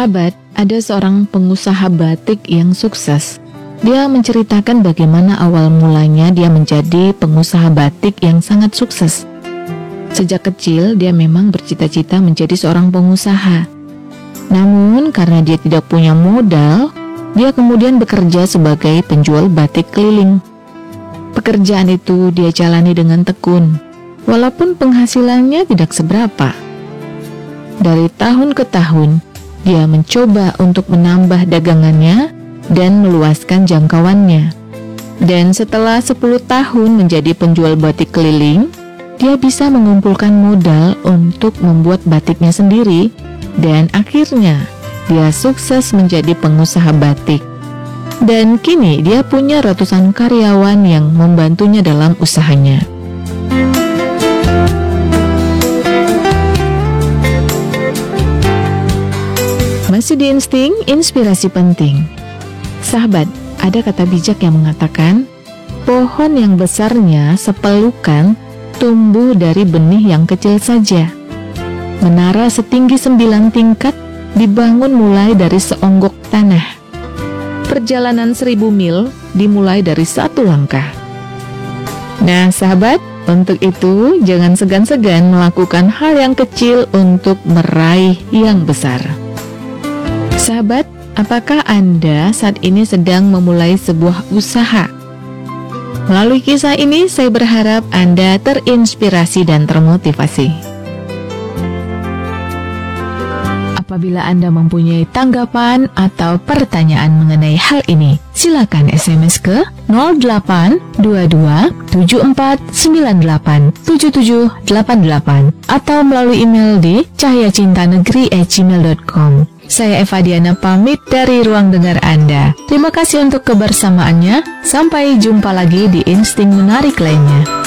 Sahabat, ada seorang pengusaha batik yang sukses. Dia menceritakan bagaimana awal mulanya dia menjadi pengusaha batik yang sangat sukses. Sejak kecil, dia memang bercita-cita menjadi seorang pengusaha. Namun, karena dia tidak punya modal, dia kemudian bekerja sebagai penjual batik keliling. Pekerjaan itu dia jalani dengan tekun, walaupun penghasilannya tidak seberapa. Dari tahun ke tahun, dia mencoba untuk menambah dagangannya dan meluaskan jangkauannya. Dan setelah 10 tahun menjadi penjual batik keliling, dia bisa mengumpulkan modal untuk membuat batiknya sendiri, dan akhirnya dia sukses menjadi pengusaha batik. Dan kini dia punya ratusan karyawan yang membantunya dalam usahanya. Masih di Insting, inspirasi penting. Sahabat, ada kata bijak yang mengatakan, pohon yang besarnya sepelukan tumbuh dari benih yang kecil saja. Menara setinggi 9 tingkat dibangun mulai dari seonggok tanah. Perjalanan 1000 mil dimulai dari 1 langkah. Nah, sahabat, untuk itu jangan segan-segan melakukan hal yang kecil untuk meraih yang besar. Sahabat, apakah Anda saat ini sedang memulai sebuah usaha? Melalui kisah ini, saya berharap Anda terinspirasi dan termotivasi. Apabila Anda mempunyai tanggapan atau pertanyaan mengenai hal ini, silakan SMS ke 0822 7498 7788 atau melalui email di cahayacintanegeri@gmail.com. Saya Eva Diana pamit dari ruang dengar Anda. Terima kasih untuk kebersamaannya. Sampai jumpa lagi di Insting Menarik lainnya.